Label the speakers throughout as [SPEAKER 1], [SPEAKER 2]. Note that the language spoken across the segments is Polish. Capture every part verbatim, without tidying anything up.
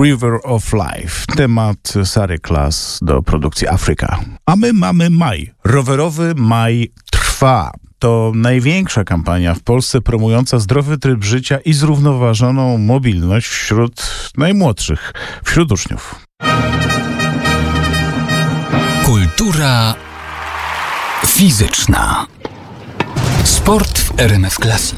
[SPEAKER 1] River of Life. Temat Sary Klas do produkcji Afryka. A my mamy maj. Rowerowy maj trwa. To największa kampania w Polsce promująca zdrowy tryb życia i zrównoważoną mobilność wśród najmłodszych, wśród uczniów.
[SPEAKER 2] Kultura fizyczna. Sport w R M F Classic.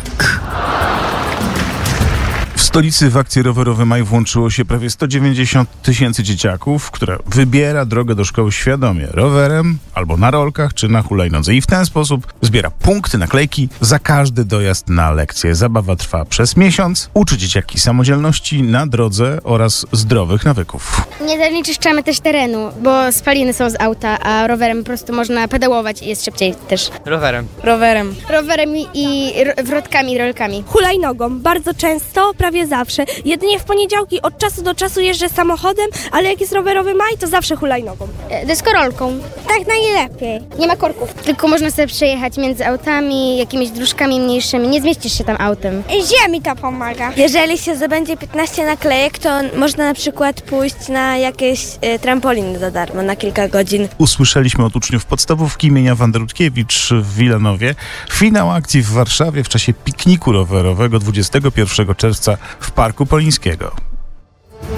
[SPEAKER 1] W stolicy w akcji Rowerowy Maj włączyło się prawie sto dziewięćdziesiąt tysięcy dzieciaków, które wybiera drogę do szkoły świadomie, rowerem albo na rolkach czy na hulajnodze i w ten sposób zbiera punkty, naklejki za każdy dojazd na lekcję. Zabawa trwa przez miesiąc, uczy dzieciaki samodzielności na drodze oraz zdrowych nawyków.
[SPEAKER 3] Nie zanieczyszczamy też terenu, bo spaliny są z auta, a rowerem po prostu można pedałować i jest szybciej też.
[SPEAKER 4] Rowerem.
[SPEAKER 3] Rowerem. Rowerem i, i ro, wrotkami, rolkami.
[SPEAKER 5] Hulajnogą, bardzo często, prawie zawsze. Jedynie w poniedziałki od czasu do czasu jeżdżę samochodem, ale jak jest rowerowy maj, to zawsze hulajnogą.
[SPEAKER 3] E, deskorolką.
[SPEAKER 5] Tak najlepiej.
[SPEAKER 3] Nie ma korków. Tylko można sobie przejechać między autami, jakimiś dróżkami mniejszymi. Nie zmieścisz się tam autem.
[SPEAKER 5] Ziemi to pomaga. Jeżeli się zdobędzie piętnaście naklejek, to można na przykład pójść na jakieś y, trampoliny za darmo na kilka godzin.
[SPEAKER 1] Usłyszeliśmy od uczniów podstawówki imienia Wandy Rutkiewicz w Wilanowie. Finał akcji w Warszawie w czasie pikniku rowerowego dwudziestego pierwszego czerwca w Parku Polińskiego.